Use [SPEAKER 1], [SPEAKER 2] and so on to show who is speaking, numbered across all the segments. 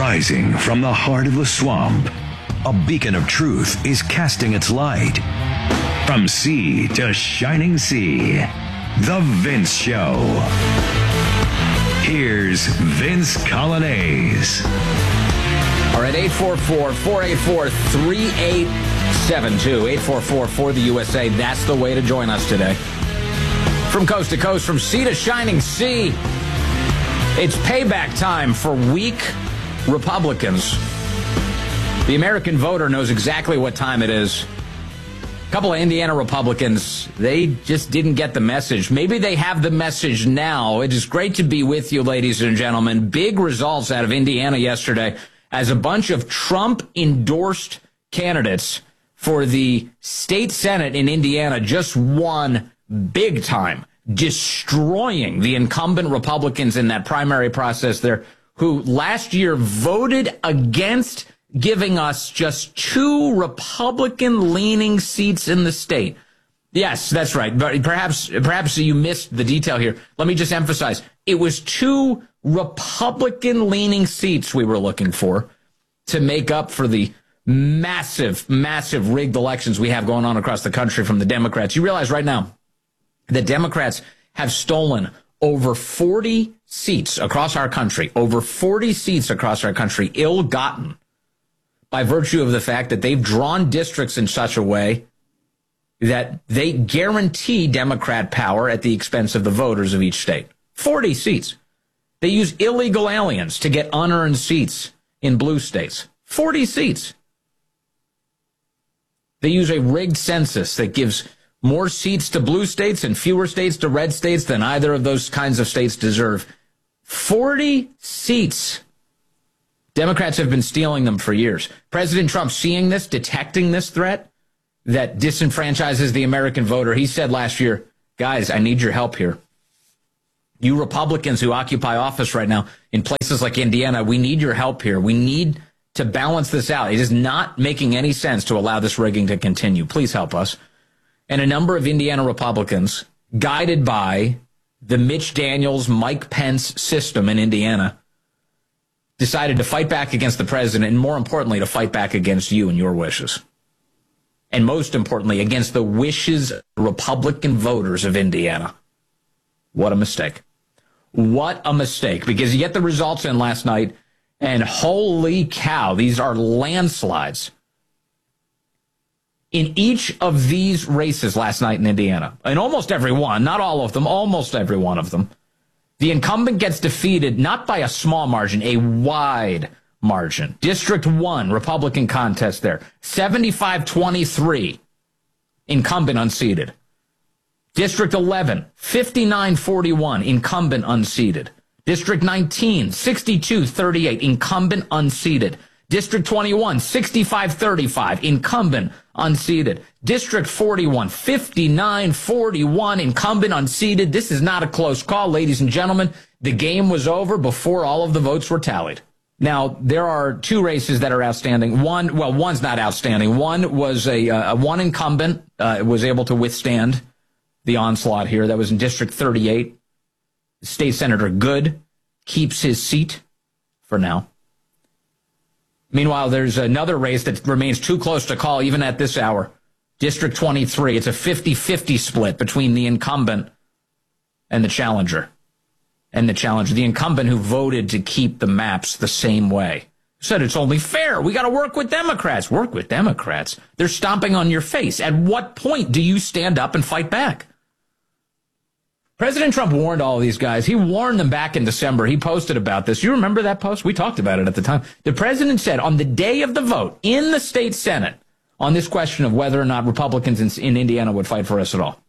[SPEAKER 1] Rising from the heart of the swamp, a beacon of truth is casting its light. From sea to shining sea, The Vince Show. Here's Vince Coglianese.
[SPEAKER 2] All right, 844-484-3872. 844-4-the-USA. That's the way to join us today. From coast to coast, from sea to shining sea, it's payback time for weak Republicans. The American voter knows exactly what time it is. A couple of Indiana Republicans, they just didn't get the message. Maybe they have the message now. It is great to be with you, ladies and gentlemen. Big results out of Indiana yesterday as a bunch of Trump-endorsed candidates for the state Senate in Indiana just won big time, destroying the incumbent Republicans in that primary process there, who last year voted against giving us just 2 Republican-leaning seats in the state. Yes, that's right. But perhaps you missed the detail here. Let me just emphasize. It was 2 Republican-leaning seats we were looking for to make up for the massive rigged elections we have going on across the country from the Democrats. You realize right now the Democrats have stolen over 40 seats across our country, ill-gotten, by virtue of the fact that they've drawn districts in such a way that they guarantee Democrat power at the expense of the voters of each state. 40 seats. They use illegal aliens to get unearned seats in blue states. 40 seats. They use a rigged census that gives more seats to blue states and fewer states to red states than either of those kinds of states deserve. 40 seats. Democrats have been stealing them for years. President Trump, seeing this, detecting this threat that disenfranchises the American voter, he said last year, guys, I need your help here. You Republicans who occupy office right now in places like Indiana, we need your help here. We need to balance this out. It is not making any sense to allow this rigging to continue. Please help us. And a number of Indiana Republicans, guided by the Mitch Daniels, Mike Pence system in Indiana, decided to fight back against the president and, more importantly, to fight back against you and your wishes. And most importantly, against the wishes of Republican voters of Indiana. What a mistake. What a mistake. Because you get the results in last night, and holy cow, these are landslides. In each of these races last night in Indiana, in almost every one, not all of them, almost every one of them, the incumbent gets defeated not by a small margin, a wide margin. District 1, Republican contest there, 75-23, incumbent unseated. District 11, 59-41, incumbent unseated. District 19, 62-38, incumbent unseated. District 21, 65-35, incumbent unseated. District 41, 59-41, incumbent unseated. This is not a close call, ladies and gentlemen. The game was over before all of the votes were tallied. Now, there are 2 races that are outstanding. One's not outstanding. One was one incumbent was able to withstand the onslaught here. That was in District 38. State Senator Good keeps his seat for now. Meanwhile, there's another race that remains too close to call even at this hour. District 23. It's a 50-50 split between the incumbent and the challenger. The incumbent who voted to keep the maps the same way. Said it's only fair. We got to work with Democrats. Work with Democrats. They're stomping on your face. At what point do you stand up and fight back? President Trump warned all of these guys. He warned them back in December. He posted about this. You remember that post? We talked about it at the time. The president said on the day of the vote in the state Senate on this question of whether or not Republicans in Indiana would fight for us at all.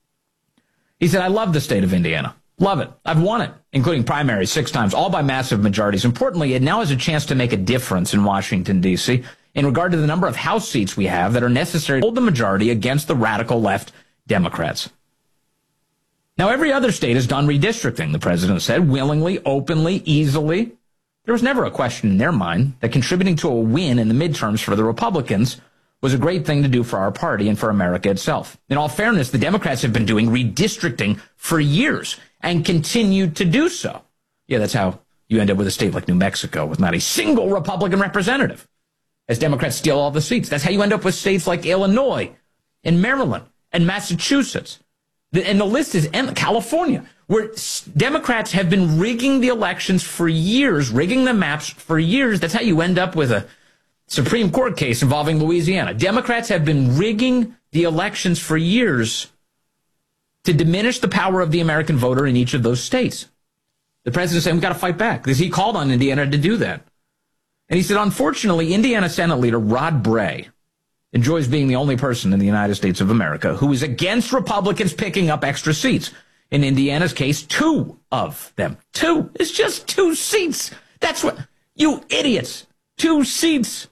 [SPEAKER 2] He said, I love the state of Indiana. Love it. I've won it, including primaries 6 times, all by massive majorities. Importantly, it now has a chance to make a difference in Washington, D.C. in regard to the number of House seats we have that are necessary to hold the majority against the radical left Democrats. Now, every other state has done redistricting, the president said, willingly, openly, easily. There was never a question in their mind that contributing to a win in the midterms for the Republicans was a great thing to do for our party and for America itself. In all fairness, the Democrats have been doing redistricting for years and continue to do so. Yeah, that's how You end up with a state like New Mexico with not a single Republican representative as Democrats steal all the seats. That's how you end up with states like Illinois and Maryland and Massachusetts. And the list is California, where Democrats have been rigging the elections for years, rigging the maps for years. That's how you end up with a Supreme Court case involving Louisiana. Democrats have been rigging the elections for years to diminish the power of the American voter in each of those states. The president said, we've got to fight back, because he called on Indiana to do that. And he said, unfortunately, Indiana Senate Leader Rod Bray enjoys being the only person in the United States of America who is against Republicans picking up extra seats. In Indiana's case, 2 of them. 2. It's just 2 seats. That's what, you idiots. 2 seats.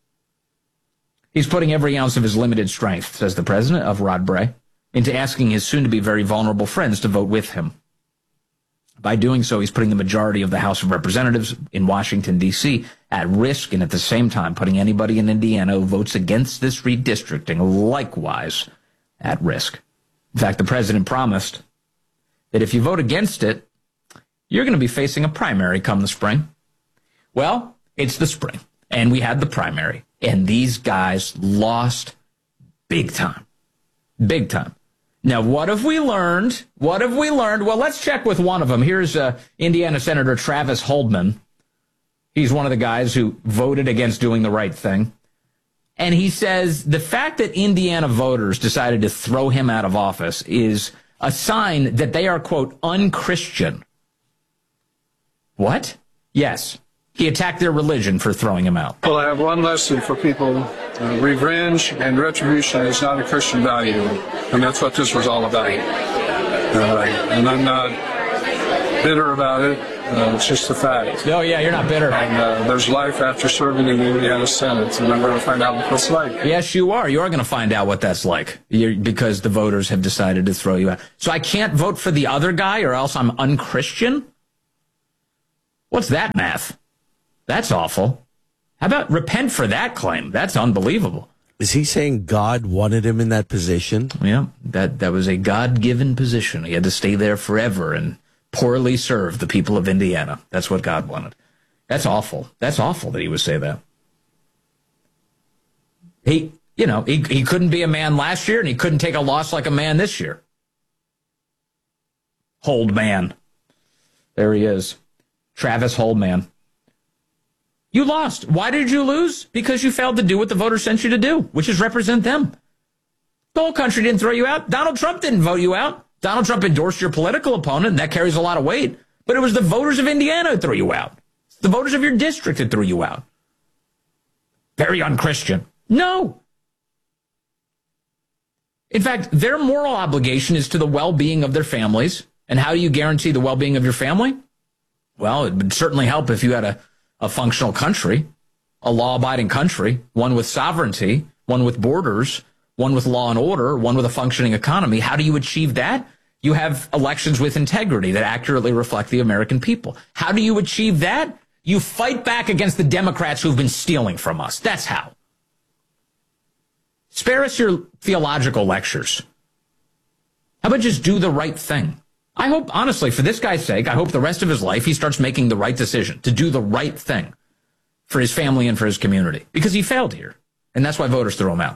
[SPEAKER 2] He's putting every ounce of his limited strength, says the president of Rod Bray, into asking his soon-to-be very vulnerable friends to vote with him. By doing so, he's putting the majority of the House of Representatives in Washington, D.C. at risk, and at the same time putting anybody in Indiana who votes against this redistricting likewise at risk. In fact, the president promised that if you vote against it, you're going to be facing a primary come the spring. Well, it's the spring, and we had the primary, and these guys lost big time. Big time. Now, what have we learned? What have we learned? Well, let's check with one of them. Here's Indiana Senator Travis Holdman. He's one of the guys who voted against doing the right thing. And he says the fact that Indiana voters decided to throw him out of office is a sign that they are, quote, unchristian. What? Yes. He attacked their religion for throwing him out.
[SPEAKER 3] Well, I have one lesson for people. Revenge and retribution is not a Christian value, and that's what this was all about. And I'm not bitter about it. It's just a fact.
[SPEAKER 2] Oh, yeah, you're not bitter.
[SPEAKER 3] And there's life after serving in the Indiana Senate, and I'm going to find out what that's like.
[SPEAKER 2] Yes, you are. You are going to find out what that's like because the voters have decided to throw you out. So I can't vote for the other guy or else I'm unchristian? What's that math? That's awful. How about repent for that claim? That's unbelievable.
[SPEAKER 4] Is he saying God wanted him in that position?
[SPEAKER 2] Yeah, that was a God-given position. He had to stay there forever and poorly serve the people of Indiana. That's what God wanted. That's awful. That's awful that he would say that. He couldn't be a man last year, and he couldn't take a loss like a man this year. Holdman. There he is. Travis Holdman. You lost. Why did you lose? Because you failed to do what the voters sent you to do, which is represent them. The whole country didn't throw you out. Donald Trump didn't vote you out. Donald Trump endorsed your political opponent, and that carries a lot of weight. But it was the voters of Indiana who threw you out. It's the voters of your district that threw you out. Very unchristian. No. In fact, their moral obligation is to the well-being of their families. And how do you guarantee the well-being of your family? Well, it would certainly help if you had a functional country, a law-abiding country, one with sovereignty, one with borders, one with law and order, one with a functioning economy. How do you achieve that? You have elections with integrity that accurately reflect the American people. How do you achieve that? You fight back against the Democrats who've been stealing from us. That's how. Spare us your theological lectures. How about just do the right thing? I hope, honestly, for this guy's sake, I hope the rest of his life he starts making the right decision to do the right thing for his family and for his community, because he failed here, and that's why voters threw him out.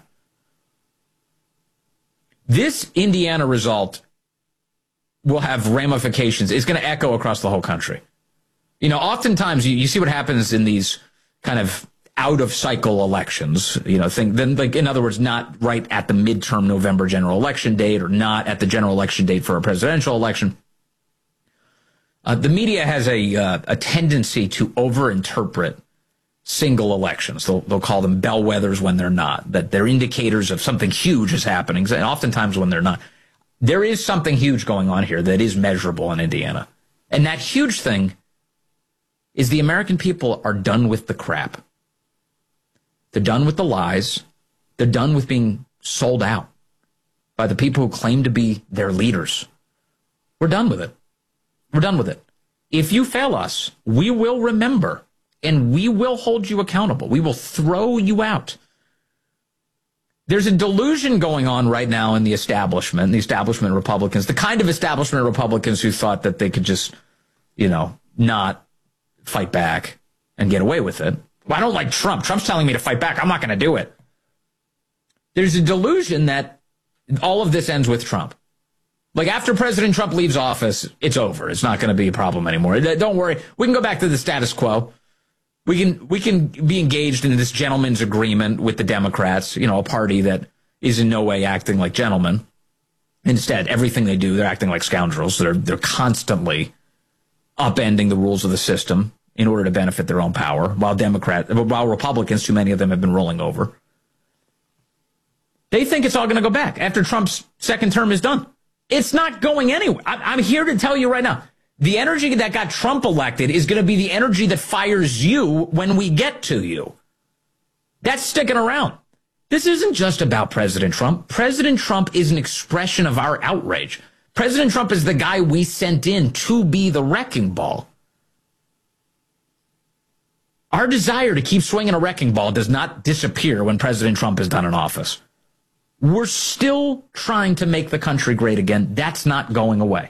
[SPEAKER 2] This Indiana result will have ramifications. It's going to echo across the whole country. You know, oftentimes you see what happens in these kind of out-of-cycle elections, in other words, not right at the midterm November general election date or not at the general election date for a presidential election. The media has a tendency to overinterpret single elections. They'll call them bellwethers when they're not, that they're indicators of something huge is happening, and oftentimes when they're not. There is something huge going on here that is measurable in Indiana. And that huge thing is the American people are done with the crap. They're done with the lies. They're done with being sold out by the people who claim to be their leaders. We're done with it. We're done with it. If you fail us, we will remember, and we will hold you accountable. We will throw you out. There's a delusion going on right now in the establishment Republicans, the kind of establishment Republicans who thought that they could just, not fight back and get away with it. Well, I don't like Trump. Trump's telling me to fight back. I'm not going to do it. There's a delusion that all of this ends with Trump. Like after President Trump leaves office, it's over. It's not going to be a problem anymore. Don't worry. We can go back to the status quo. We can be engaged in this gentleman's agreement with the Democrats, a party that is in no way acting like gentlemen. Instead, everything they do, they're acting like scoundrels. They're constantly upending the rules of the system in order to benefit their own power, while Republicans, too many of them have been rolling over. They think it's all going to go back after Trump's second term is done. It's not going anywhere. I'm here to tell you right now, the energy that got Trump elected is going to be the energy that fires you when we get to you. That's sticking around. This isn't just about President Trump. President Trump is an expression of our outrage. President Trump is the guy we sent in to be the wrecking ball. Our desire to keep swinging a wrecking ball does not disappear when President Trump is done in office. We're still trying to make the country great again. That's not going away.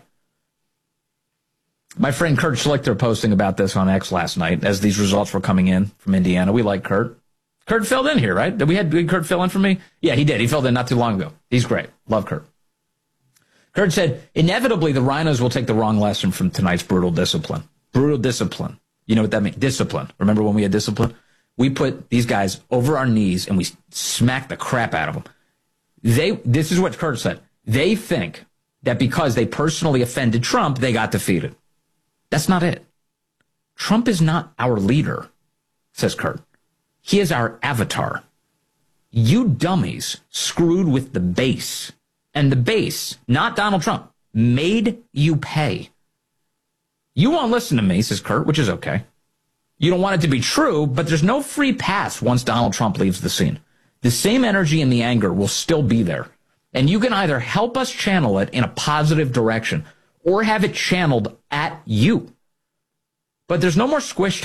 [SPEAKER 2] My friend Kurt Schlichter posting about this on X last night as these results were coming in from Indiana. We like Kurt. Kurt filled in here, right? Did Kurt fill in for me? Yeah, he did. He filled in not too long ago. He's great. Love Kurt. Kurt said, inevitably, the rhinos will take the wrong lesson from tonight's brutal discipline. Brutal discipline. You know what that means? Discipline. Remember when we had discipline? We put these guys over our knees and we smacked the crap out of them. This is what Kurt said. They think that because they personally offended Trump, they got defeated. That's not it. Trump is not our leader, says Kurt. He is our avatar. You dummies screwed with the base. And the base, not Donald Trump, made you pay. You won't listen to me, says Kurt, which is okay. You don't want it to be true, but there's no free pass once Donald Trump leaves the scene. The same energy and the anger will still be there. And you can either help us channel it in a positive direction or have it channeled at you. But there's no more squish